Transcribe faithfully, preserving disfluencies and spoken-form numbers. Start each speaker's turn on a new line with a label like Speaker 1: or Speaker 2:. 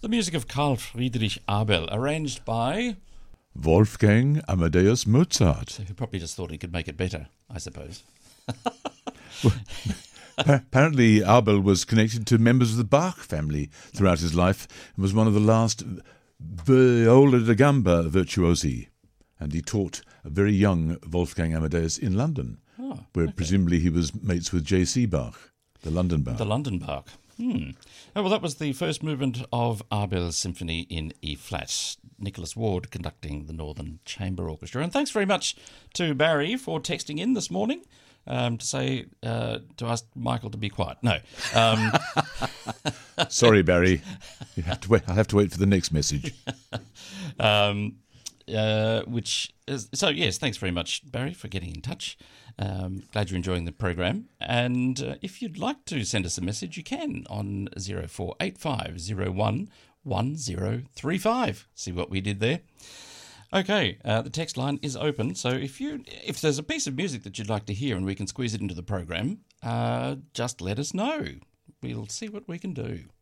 Speaker 1: The music of Carl Friedrich Abel, arranged by
Speaker 2: Wolfgang Amadeus Mozart.
Speaker 1: who probably just thought he could make it better, I suppose.
Speaker 2: Apparently, Abel was connected to members of the Bach family throughout his life and was one of the last viola da gamba virtuosi. And he taught a very young Wolfgang Amadeus in London,
Speaker 1: Oh,
Speaker 2: where
Speaker 1: okay.
Speaker 2: presumably he was mates with J C Bach, the London Bach.
Speaker 1: The London Bach. Hmm. Oh, well, that was the first movement of Abel's Symphony in E-flat. Nicholas Ward conducting the Northern Chamber Orchestra. And thanks very much to Barry for texting in this morning um, to say, uh, to ask Michael to be quiet. No. Um,
Speaker 2: Sorry, Barry. You have to wait. I'll have to wait for the next message.
Speaker 1: um, uh, which is, so, yes, thanks very much, Barry, for getting in touch. Um, glad you're enjoying the program. And uh, if you'd like to send us a message, you can on zero four eight five zero one one zero three five. See what we did there? Okay, uh, the text line is open. So if you if there's a piece of music that you'd like to hear and we can squeeze it into the program, uh, just let us know. We'll see what we can do.